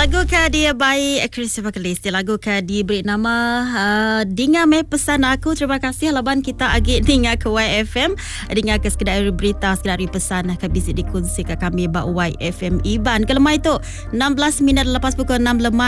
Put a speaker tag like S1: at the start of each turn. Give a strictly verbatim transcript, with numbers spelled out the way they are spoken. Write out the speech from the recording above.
S1: lagu ka dia baik Chris Vakalis. Dia lagu ka diberi nama uh, Dengar Me Pesan Aku. Terima kasih laban kita agak dengar ke Y F M. Dengar ke sekedar berita, sekedar pesan akan bisa dikongsi ke kami bak Y F M Iban. Kalau mai tu enam belas minit lepas pukul enam lemah